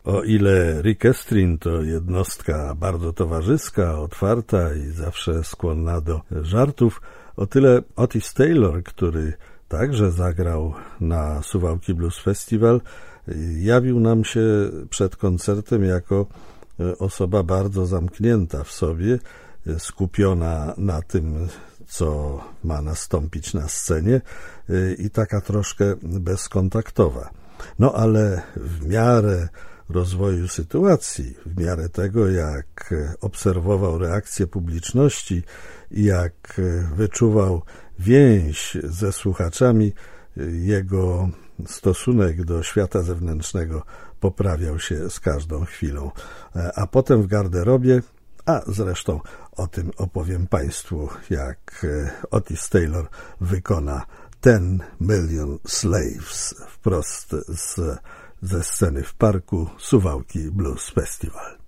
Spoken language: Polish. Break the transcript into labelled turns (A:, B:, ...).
A: O ile Rick Estrin to jednostka bardzo towarzyska, otwarta i zawsze skłonna do żartów, o tyle Otis Taylor, który także zagrał na Suwałki Blues Festival, jawił nam się przed koncertem jako osoba bardzo zamknięta w sobie, skupiona na tym, co ma nastąpić na scenie i taka troszkę bezkontaktowa. No ale w miarę rozwoju sytuacji, w miarę tego, jak obserwował reakcję publiczności i jak wyczuwał więź ze słuchaczami, jego stosunek do świata zewnętrznego poprawiał się z każdą chwilą. A potem w garderobie, a zresztą o tym opowiem Państwu, jak Otis Taylor wykona 10 Million Slaves wprost ze sceny w parku Suwałki Blues Festival.